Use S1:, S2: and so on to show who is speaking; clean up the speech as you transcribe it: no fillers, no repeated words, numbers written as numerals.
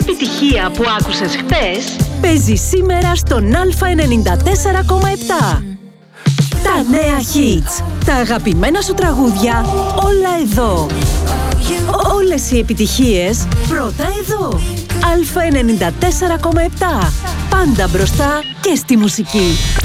S1: επιτυχία που άκουσες χθες
S2: παίζει σήμερα στον Α94,7. Τα νέα hits, τα αγαπημένα σου τραγούδια, όλα εδώ. Όλες οι επιτυχίες πρώτα εδώ. Α94,7. Πάντα μπροστά και στη μουσική.